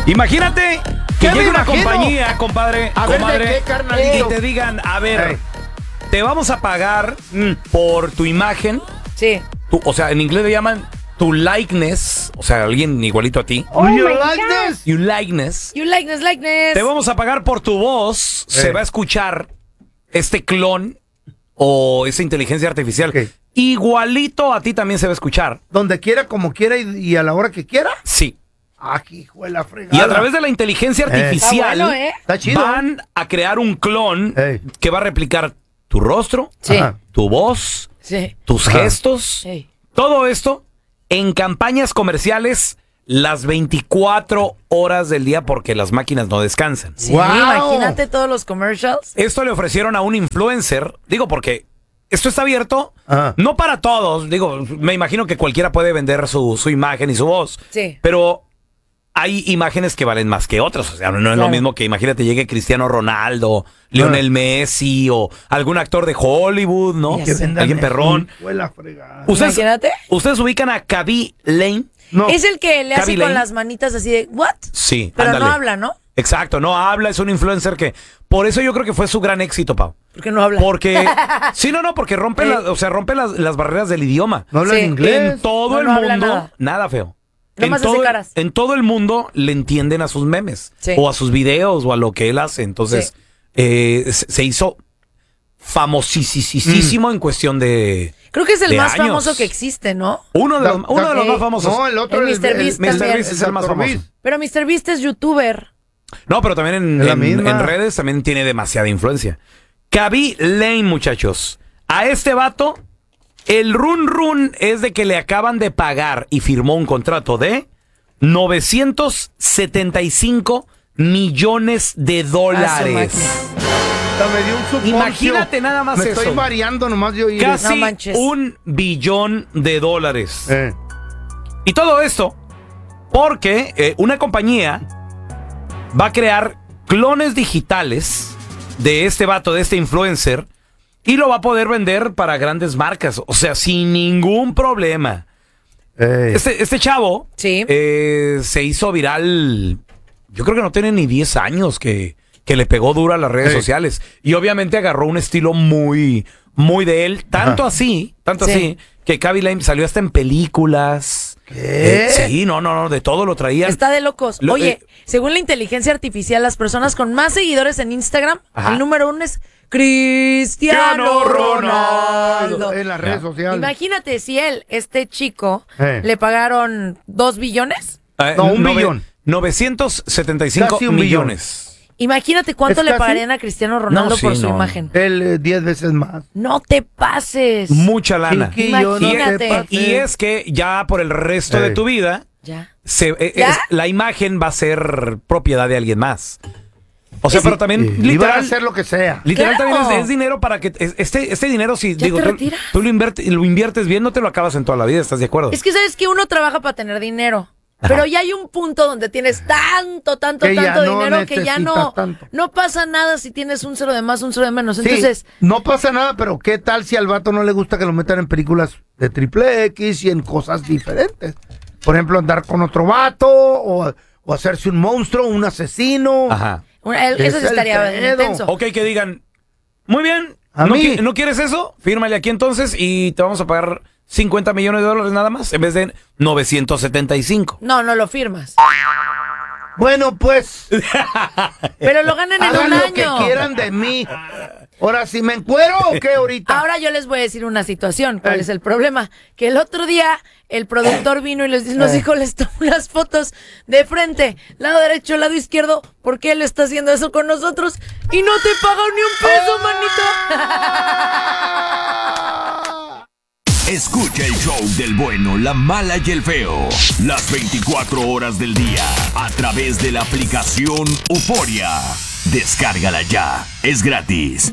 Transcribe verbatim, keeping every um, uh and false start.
Imagínate que llegue una compañía, compadre, a ver, comadre, ¿de qué, carnalito? y te digan, a ver, Hey. te vamos a pagar mm, por tu imagen. Sí. Tu, o sea, en inglés le llaman tu likeness, o sea, alguien igualito a ti. Oh you my like God. this? You likeness. You likeness, likeness. Te vamos a pagar por tu voz. Hey. Se va a escuchar este clon o esa inteligencia artificial. Okay. Igualito a ti también se va a escuchar. Donde quiera, como quiera y, y a la hora que quiera. Sí. Ah, hijo de la fregada. Y a través de la inteligencia Eh. artificial Está bueno, ¿eh? Está chido. van a crear un clon Hey. que va a replicar tu rostro, Sí. Ajá. tu voz, Sí. tus Ajá. gestos, Sí. todo esto en campañas comerciales las veinticuatro horas del día porque las máquinas no descansan. Sí, Wow. imagínate todos los commercials. Esto le ofrecieron a un influencer, digo porque esto está abierto, Ajá. no para todos, digo, me imagino que cualquiera puede vender su, su imagen y su voz, Sí. pero hay imágenes que valen más que otras, o sea, no es Claro. lo mismo que imagínate llegue Cristiano Ronaldo, Lionel Ah. Messi o algún actor de Hollywood, ¿no? Ya Que sé. vendan Alguien eso, perrón. hijo de la fregada. Ustedes, Imagínate. ¿Ustedes ubican a Khaby Lame? No. Es el que le hace Kaby con Lane. las manitas así de, ¿what? Sí, Pero ándale. no habla, ¿no? Exacto, no habla, es un influencer que... Por eso yo creo que fue su gran éxito, Pau. Porque no habla. Porque... sí, no, no, porque rompe, Sí. la- o sea, rompe las, las barreras del idioma. No habla Sí. en inglés. En todo No, el no habla mundo, nada. nada, feo. Nomás en, hace todo, caras. en todo el mundo le entienden a sus memes. Sí. O a sus videos o a lo que él hace. Entonces, Sí. eh, se, se hizo famosísimo en cuestión de... Creo que es el de más años. famoso que existe, ¿no? Uno de los, Da- uno de los da- más famosos. No, el otro El es mister Beast mister también. Beast es el más doctor famoso. Beast. Pero mister Beast es youtuber. No, pero también en, Es la en- misma. en redes también tiene demasiada influencia. Khaby Lame, muchachos. A este vato, el run run es de que le acaban de pagar y firmó un contrato de novecientos setenta y cinco millones de dólares. Hasta me dio un suponcio. Imagínate nada más Me eso. estoy variando nomás de oír. Casi No manches. un billón de dólares. Eh. Y todo esto porque eh, una compañía va a crear clones digitales de este vato, de este influencer, y lo va a poder vender para grandes marcas. O sea, sin ningún problema. Ey. Este, este chavo Sí. eh, se hizo viral, yo creo que no tiene ni diez años que, que le pegó duro a las redes Ey. sociales. Y obviamente agarró un estilo muy, muy de él. Tanto Ajá. así, tanto Sí. así, que Khaby Lame salió hasta en películas. ¿Qué? Eh, sí, no, no, no, de todo lo traían. Está de locos. Lo- Oye, eh, según la inteligencia artificial, las personas con más seguidores en Instagram, Ajá. el número uno es Cristiano Ronaldo. En las redes Ya. sociales. Imagínate si él, este chico, Eh. le pagaron dos billones. Eh, No, un nove- billón. novecientos setenta y cinco Casi un millones. Imagínate cuánto ¿Es le casi? pagarían a Cristiano Ronaldo No, sí, por su no. imagen. Él eh, diez veces más. No te pases. Mucha lana. Chiquillo, no te Imagínate. pases. Y es que ya por el resto de Ey. tu vida, Ya. se, eh, ¿Ya? es- la imagen va a ser propiedad de alguien más. O sea, Es- pero también Y van a literal, hacer lo que sea. literal Claro. también es, es dinero para que es- este este dinero si Ya digo te tú, retiras. tú lo, inviertes, lo inviertes bien, no te lo acabas en toda la vida, ¿estás de acuerdo? Es que sabes que uno trabaja para tener dinero. Ajá. Pero ya hay un punto donde tienes tanto, tanto, Que ya tanto no dinero que ya no, necesitas tanto. no pasa nada si tienes un cero de más, un cero de menos. Sí, Entonces, no pasa nada, pero ¿qué tal si al vato no le gusta que lo metan en películas de triple X y en cosas diferentes? Por ejemplo, andar con otro vato o, o hacerse un monstruo, un asesino. Ajá. una- el- eso Es sí el estaría pedo. intenso. Ok, que digan, muy bien, A ¿no, mí. qui- ¿no quieres eso? Fírmale aquí entonces y te vamos a pagar cincuenta millones de dólares nada más en vez de novecientos setenta y cinco. No, no lo firmas. Bueno, pues, Pero lo ganan en hagan un lo que año. quieran de mí. Ahora, ¿si me encuero o qué ahorita? Ahora yo les voy a decir una situación. ¿Cuál Ey. es el problema? Que el otro día el productor vino y les, nos Ey. dijo, les tomó unas fotos de frente, lado derecho, lado izquierdo, porque él está haciendo eso con nosotros y no te paga ni un peso, manito. Escucha el show del bueno, la mala y el feo. Las veinticuatro horas del día a través de la aplicación Euforia. Descárgala ya. Es gratis.